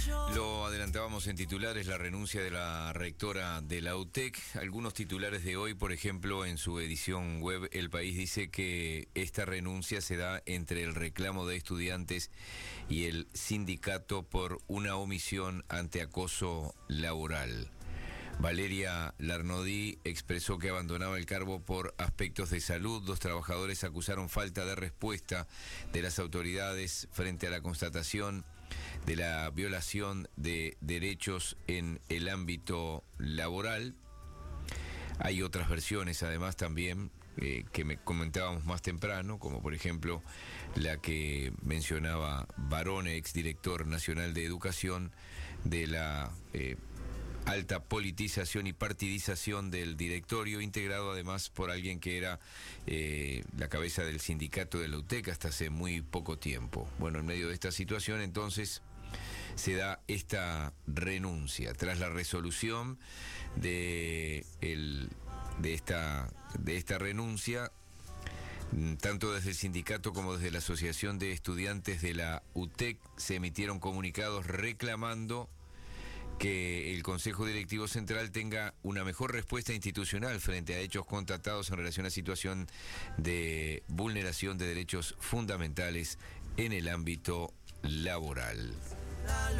Lo adelantábamos en titulares, la renuncia de la rectora de la UTEC. Algunos titulares de hoy, por ejemplo, en su edición web, El País dice que esta renuncia se da entre el reclamo de estudiantes y el sindicato por una omisión ante acoso laboral. Valeria Larnodí expresó que abandonaba el cargo por aspectos de salud. Dos trabajadores acusaron falta de respuesta de las autoridades frente a la constatación de la violación de derechos en el ámbito laboral. Hay otras versiones además también que me comentábamos más temprano, como por ejemplo la que mencionaba Barone, exdirector nacional de educación, de la alta politización y partidización del directorio, integrado además por alguien que era la cabeza del sindicato de la UTEC hasta hace muy poco tiempo. Bueno, en medio de esta situación entonces se da esta renuncia tras la resolución de esta renuncia. Tanto desde el sindicato como desde la Asociación de Estudiantes de la UTEC se emitieron comunicados reclamando que el Consejo Directivo Central tenga una mejor respuesta institucional frente a hechos constatados en relación a situación de vulneración de derechos fundamentales en el ámbito laboral.